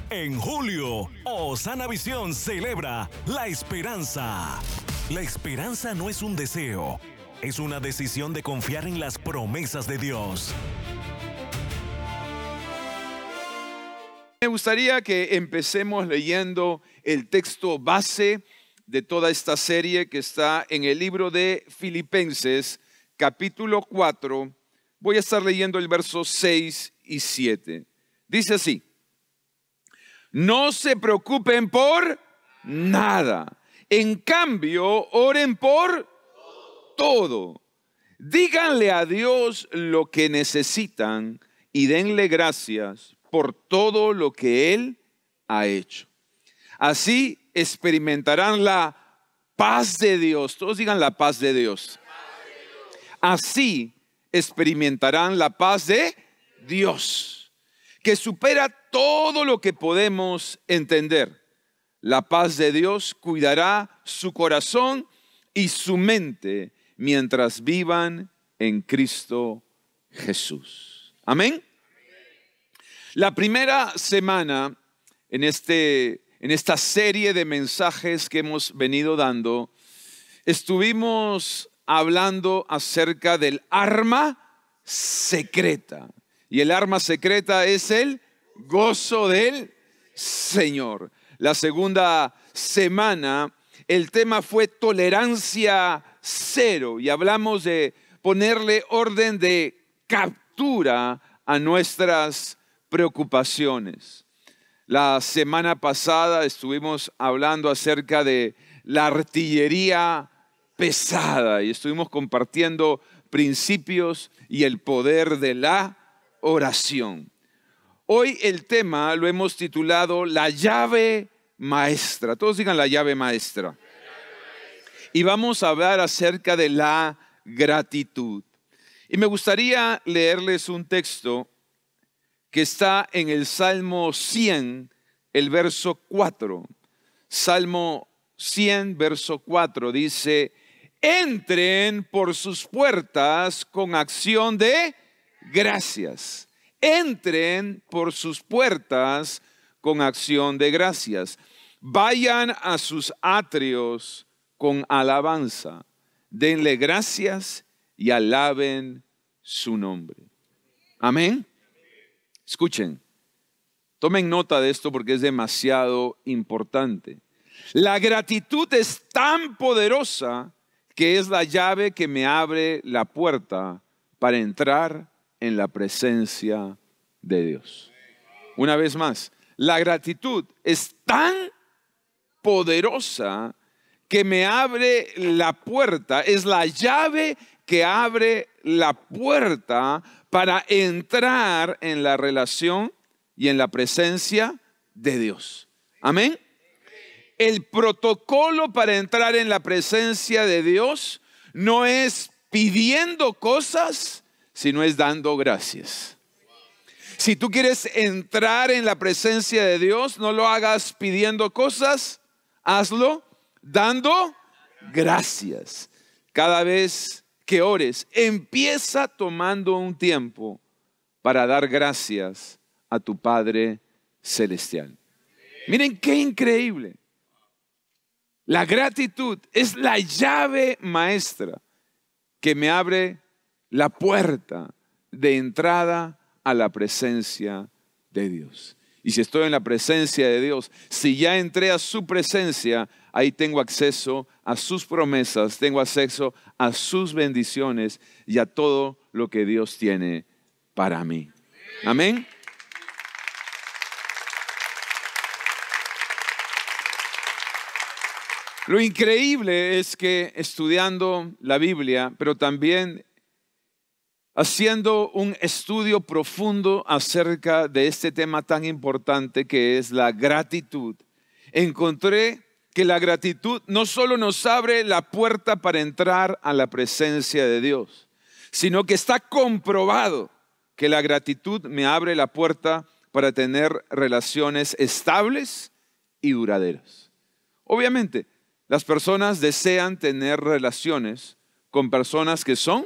En julio, Osana Visión celebra la esperanza. La esperanza no es un deseo, es una decisión de confiar en las promesas de Dios. Me gustaría que empecemos leyendo el texto base de toda esta serie que está en el libro de Filipenses, capítulo 4. Voy a estar leyendo el verso 6 y 7. Dice así: no se preocupen por nada. En cambio, oren por todo. Díganle a Dios lo que necesitan y denle gracias por todo lo que Él ha hecho. Así experimentarán la paz de Dios. Todos digan la paz de Dios. Así experimentarán la paz de Dios, que supera todo lo que podemos entender. La paz de Dios cuidará su corazón y su mente mientras vivan en Cristo Jesús. Amén. La primera semana en esta serie de mensajes que hemos venido dando, estuvimos hablando acerca del arma secreta. Y el arma secreta es el gozo del Señor. La segunda semana, el tema fue tolerancia cero. Y hablamos de ponerle orden de captura a nuestras preocupaciones. La semana pasada estuvimos hablando acerca de la artillería pesada y estuvimos compartiendo principios y el poder de la oración. Hoy el tema lo hemos titulado la llave maestra. Todos digan la llave maestra. Y vamos a hablar acerca de la gratitud. Y me gustaría leerles un texto que está en el Salmo 100, el verso 4. Salmo 100, verso 4 dice: entren por sus puertas con acción de gracias. Entren por sus puertas con acción de gracias. Vayan a sus atrios con alabanza. Denle gracias y alaben su nombre. Amén. Escuchen, tomen nota de esto porque es demasiado importante. La gratitud es tan poderosa que es la llave que me abre la puerta para entrar en la presencia de Dios. Una vez más, la gratitud es tan poderosa que me abre la puerta, es la llave que abre la puerta para entrar en la relación y en la presencia de Dios. Amén. El protocolo para entrar en la presencia de Dios no es pidiendo cosas, sino es dando gracias. Si tú quieres entrar en la presencia de Dios, no lo hagas pidiendo cosas, hazlo dando gracias. Cada vez que ores, empieza tomando un tiempo para dar gracias a tu Padre Celestial. Miren qué increíble. La gratitud es la llave maestra que me abre la puerta de entrada a la presencia de Dios. Y si estoy en la presencia de Dios, si ya entré a su presencia, ahí tengo acceso a sus promesas, tengo acceso a sus bendiciones y a todo lo que Dios tiene para mí. Amén. Lo increíble es que estudiando la Biblia, pero también haciendo un estudio profundo acerca de este tema tan importante que es la gratitud, encontré que la gratitud no solo nos abre la puerta para entrar a la presencia de Dios, sino que está comprobado que la gratitud me abre la puerta para tener relaciones estables y duraderas. Obviamente, las personas desean tener relaciones con personas que son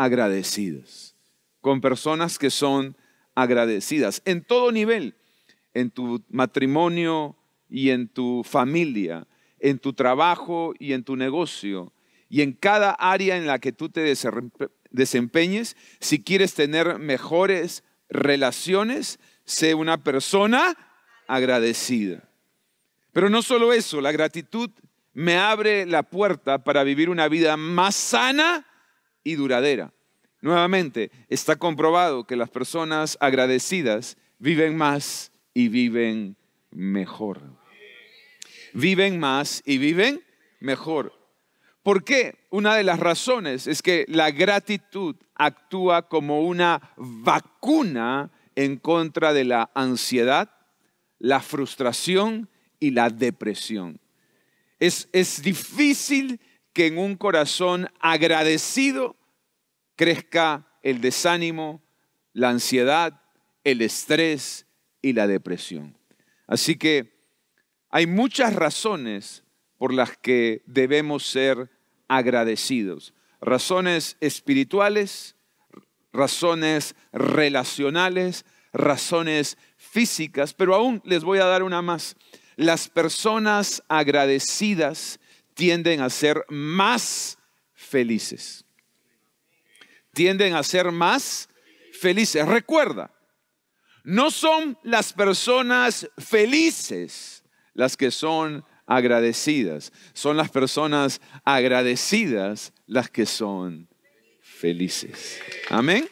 agradecidas, con personas que son agradecidas en todo nivel. en tu matrimonio y en tu familia, en tu trabajo y en tu negocio, y en cada área en la que tú te desempeñes. Si quieres tener mejores relaciones, sé una persona agradecida. Pero no solo eso, la gratitud me abre la puerta para vivir una vida más sana y duradera. Nuevamente, está comprobado que las personas agradecidas viven más y viven mejor. Viven más y viven mejor. ¿Por qué? Una de las razones es que la gratitud actúa como una vacuna en contra de la ansiedad, la frustración y la depresión. Es difícil que en un corazón agradecido crezca el desánimo, la ansiedad, el estrés y la depresión. Así que hay muchas razones por las que debemos ser agradecidos. Razones espirituales, razones relacionales, razones físicas, pero aún les voy a dar una más. Las personas agradecidas tienden a ser más felices. Tienden a ser más felices. Recuerda, no son las personas felices las que son agradecidas. Son las personas agradecidas las que son felices. Amén.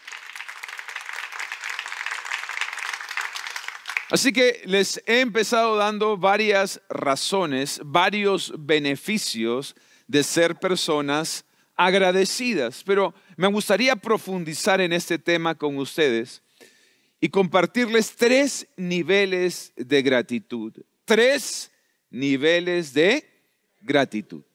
Así que les he empezado dando varias razones, varios beneficios de ser personas agradecidas. Pero me gustaría profundizar en este tema con ustedes y compartirles 3 niveles de gratitud. 3 niveles de gratitud.